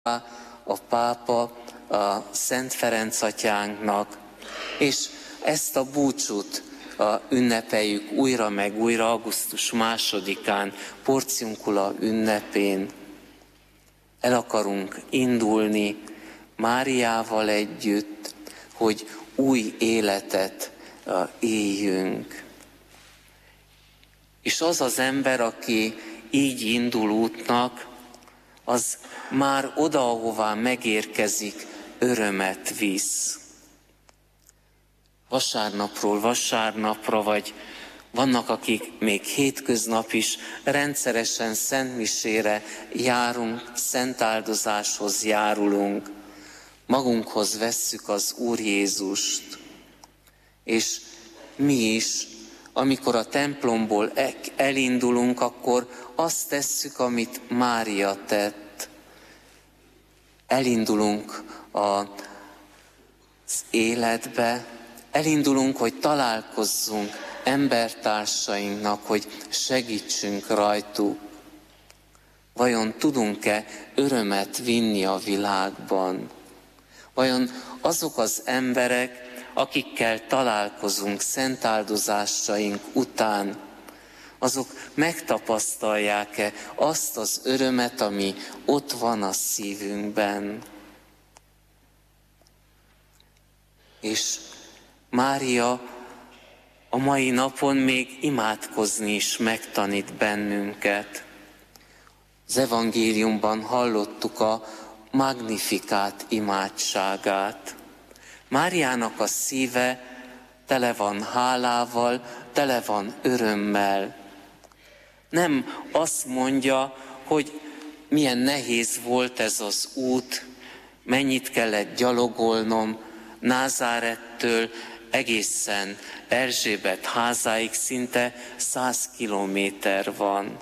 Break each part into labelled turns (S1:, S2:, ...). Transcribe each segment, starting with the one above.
S1: a pápa, a Szent Ferenc atyánknak, és ezt a búcsút ünnepeljük újra meg újra augusztus 2-án, Porciuncula ünnepén. El akarunk indulni Máriával együtt, hogy új életet éljünk. És az az ember, aki így indul útnak, az már oda, ahová megérkezik, örömet visz. Vasárnapról vasárnapra, vagy vannak, akik még hétköznap is rendszeresen szentmisére járunk, szentáldozáshoz járulunk, magunkhoz vesszük az Úr Jézust. És mi is, amikor a templomból elindulunk, akkor azt tesszük, amit Mária tett. Elindulunk az életbe, elindulunk, hogy találkozzunk embertársainknak, hogy segítsünk rajtuk. Vajon tudunk-e örömet vinni a világban? Vajon azok az emberek, akikkel találkozunk szentáldozásaink után, azok megtapasztalják-e azt az örömet, ami ott van a szívünkben? És Mária a mai napon még imádkozni is megtanít bennünket. Az evangéliumban hallottuk a Magnificat imádságát. Máriának a szíve tele van hálával, tele van örömmel. Nem azt mondja, hogy milyen nehéz volt ez az út, mennyit kellett gyalogolnom Názárettől egészen Erzsébet házáig, szinte 100 kilométer van.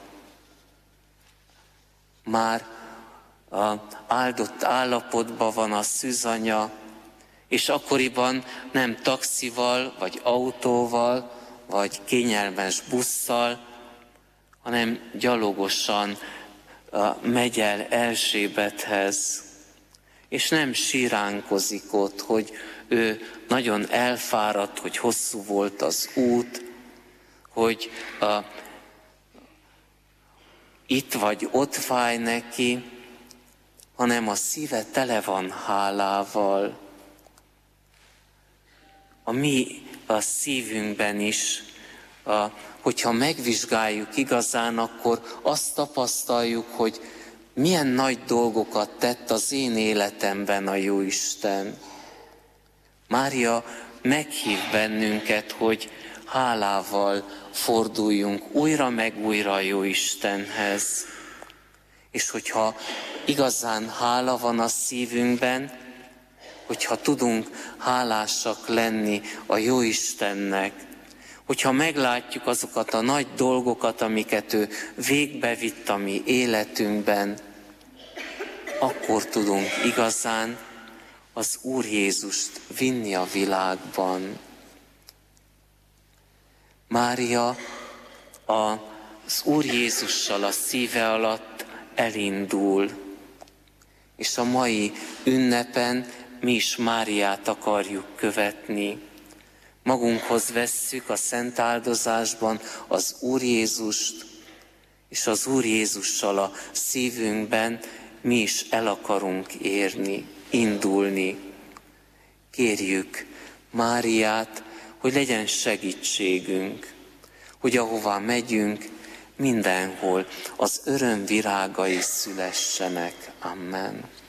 S1: Már áldott állapotban van a szűzanya, és akkoriban nem taxival, vagy autóval, vagy kényelmes busszal, hanem gyalogosan megy el Erzsébethez. És nem siránkozik ott, hogy ő nagyon elfáradt, hogy hosszú volt az út, hogy itt vagy ott fáj neki, hanem a szíve tele van hálával. A mi a szívünkben is, hogyha megvizsgáljuk igazán, akkor azt tapasztaljuk, hogy milyen nagy dolgokat tett az én életemben a Jóisten. Mária meghív bennünket, hogy hálával forduljunk újra meg újra a Jóistenhez. És hogyha igazán hála van a szívünkben, hogyha tudunk hálásak lenni a Jóistennek, hogyha meglátjuk azokat a nagy dolgokat, amiket ő végbevitt a mi életünkben, akkor tudunk igazán az Úr Jézust vinni a világban. Mária az Úr Jézussal a szíve alatt elindul, és a mai ünnepen mi is Máriát akarjuk követni. Magunkhoz vesszük a szent áldozásban az Úr Jézust, és az Úr Jézussal a szívünkben mi is el akarunk érni, indulni. Kérjük Máriát, hogy legyen segítségünk, hogy ahová megyünk, mindenhol az öröm virágai szülessenek. Amen.